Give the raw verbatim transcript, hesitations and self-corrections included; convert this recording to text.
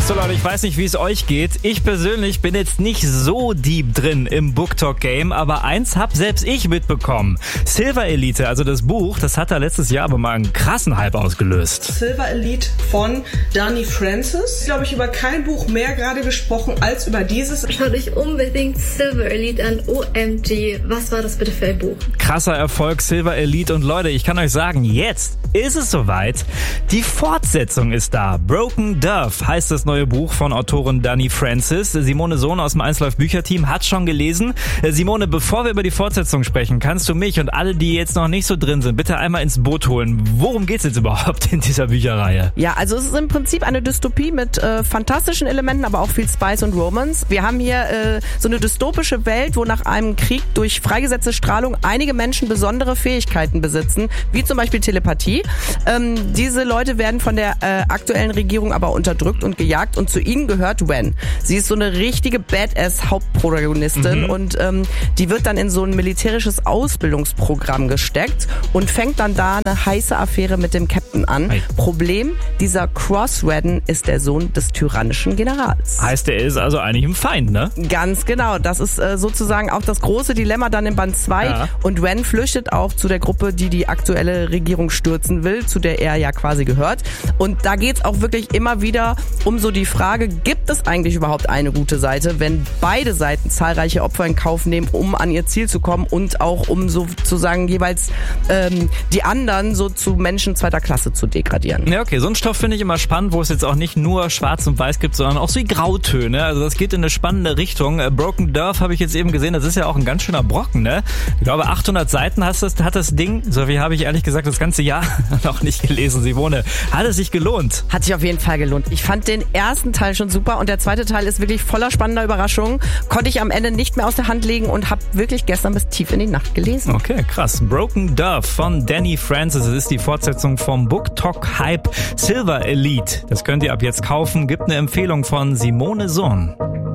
So Leute, ich weiß nicht, wie es euch geht. Ich persönlich bin jetzt nicht so deep drin im BookTok-Game, aber eins hab selbst ich mitbekommen. Silver Elite, also das Buch, das hat da letztes Jahr aber mal einen krassen Hype ausgelöst. Silver Elite von Dani Francis. Ich glaube, ich über kein Buch mehr gerade gesprochen als über dieses. Schaut euch unbedingt Silver Elite an. O M G, was war das bitte für ein Buch? Krasser Erfolg, Silver Elite. Und Leute, ich kann euch sagen, jetzt ist es soweit. Die Fortsetzung ist da. Broken Dove heißt das neue Buch von Autorin Dani Francis. Simone Sohn aus dem eins Live Bücherteam hat schon gelesen. Simone, bevor wir über die Fortsetzung sprechen, kannst du mich und alle, die jetzt noch nicht so drin sind, bitte einmal ins Boot holen. Worum geht's jetzt überhaupt in dieser Bücherreihe? Ja, also es ist im Prinzip eine Dystopie mit äh, fantastischen Elementen, aber auch viel Spice und Romance. Wir haben hier äh, so eine dystopische Welt, wo nach einem Krieg durch freigesetzte Strahlung einige Menschen besondere Fähigkeiten besitzen, wie zum Beispiel Telepathie. Ähm, diese Leute werden von der äh, aktuellen Regierung aber unterdrückt und gejagt und zu ihnen gehört Wen. Sie ist so eine richtige Badass-Hauptprotagonistin mhm. und ähm, die wird dann in so ein militärisches Ausbildungsprogramm gesteckt und fängt dann da eine heiße Affäre mit dem Captain an. Hey. Problem, dieser Cross-Redden ist der Sohn des tyrannischen Generals. Heißt, er ist also eigentlich ein Feind, ne? Ganz genau. Das ist äh, sozusagen auch das große Dilemma dann in Band zwei. Ja. Und Wen flüchtet auch zu der Gruppe, die die aktuelle Regierung stürzen will, zu der er ja quasi gehört. Und da geht's auch wirklich immer wieder um so die Frage, gibt es eigentlich überhaupt eine gute Seite, wenn beide Seiten zahlreiche Opfer in Kauf nehmen, um an ihr Ziel zu kommen und auch um sozusagen jeweils ähm, die anderen so zu Menschen zweiter Klasse zu degradieren. Ja, okay, so ein Stoff finde ich immer spannend, wo es jetzt auch nicht nur schwarz und weiß gibt, sondern auch so die Grautöne. Also das geht in eine spannende Richtung. Broken Dove habe ich jetzt eben gesehen, das ist ja auch ein ganz schöner Brocken, ne? Ich glaube, achthundert Seiten hat das, hat das Ding. So viel habe ich ehrlich gesagt das ganze Jahr noch nicht gelesen, Simone. Hat es sich gelohnt? Hat sich auf jeden Fall gelohnt. Ich fand den ersten Teil schon super und der zweite Teil ist wirklich voller spannender Überraschungen. Konnte ich am Ende nicht mehr aus der Hand legen und habe wirklich gestern bis tief in die Nacht gelesen. Okay, krass. Broken Dove von Dani Francis. Es ist die Fortsetzung vom BookTok-Hype Silver Elite. Das könnt ihr ab jetzt kaufen. Gibt eine Empfehlung von Simone Sohn.